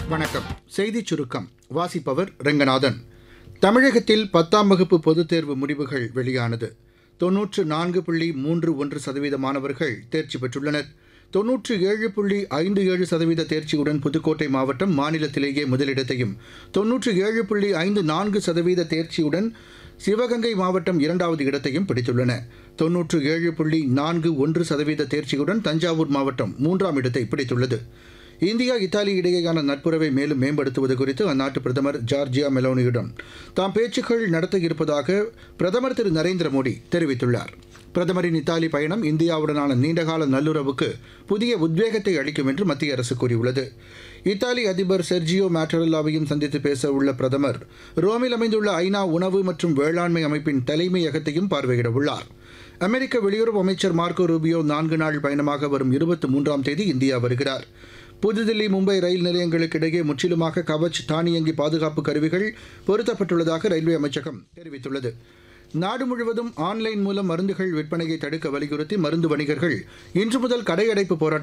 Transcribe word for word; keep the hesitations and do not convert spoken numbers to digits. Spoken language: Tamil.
வணக்கம். செய்திச் சுருக்கம் வாசிப்பவர் ரெங்கநாதன். தமிழகத்தில் பத்தாம் வகுப்பு பொதுத் தேர்வு முடிவுகள் வெளியானது. தொன்னூற்று நான்கு புள்ளி மூன்று ஒன்று சதவீத மாணவர்கள் தேர்ச்சி பெற்றுள்ளனர். தொன்னூற்று ஏழு புள்ளி ஐந்து ஏழு சதவீத தேர்ச்சியுடன் புதுக்கோட்டை மாவட்டம் மாநிலத்திலேயே முதலிடத்தையும், தொன்னூற்று ஏழு புள்ளி ஐந்து நான்கு சதவீத தேர்ச்சியுடன் சிவகங்கை மாவட்டம் இரண்டாவது இடத்தையும் பிடித்துள்ளன. தொன்னூற்று ஏழு புள்ளி நான்கு ஒன்று சதவீத தேர்ச்சியுடன் தஞ்சாவூர் மாவட்டம் மூன்றாம் இடத்தை பிடித்துள்ளது. இந்தியா இத்தாலி இடையேயான நட்புறவை மேலும் மேம்படுத்துவது குறித்து அந்நாட்டு பிரதமர் ஜார்ஜியா மெலோனியுடன் தாம் பேச்சுக்கள் நடத்த இருப்பதாக பிரதமர் திரு நரேந்திர மோடி தெரிவித்துள்ளார். பிரதமரின் இத்தாலி பயணம் இந்தியாவுடனான நீண்டகால நல்லுறவுக்கு புதிய உத்வேகத்தை அளிக்கும் என்று மத்திய அரசு கூறியுள்ளது. இத்தாலி அதிபர் செர்ஜியோ மேட்டரல்லாவையும் சந்தித்து பேச உள்ள பிரதமர் ரோமில் அமைந்துள்ள ஐநா உணவு மற்றும் வேளாண்மை அமைப்பின் தலைமையகத்தையும் பார்வையிட உள்ளார். அமெரிக்க வெளியுறவு அமைச்சர் மார்க்கோ ரூபியோ நான்கு நாள் பயணமாக வரும் இருபத்தி மூன்றாம் தேதி இந்தியா வருகிறார். புதுதில்லி மும்பை ரயில் நிலையங்களுக்கு இடையே முற்றிலுமாக கவச் தானியங்கி பாதுகாப்பு கருவிகள் பொருத்தப்பட்டுள்ளதாக ரயில்வே அமைச்சகம் தெரிவித்துள்ளது. நாடு முழுவதும் ஆன்லைன் மூலம் மருந்துகள் விற்பனையை தடுக்க வலியுறுத்தி மருந்து வணிகர்கள் இன்று முதல் கடையடைப்பு போராட்டம்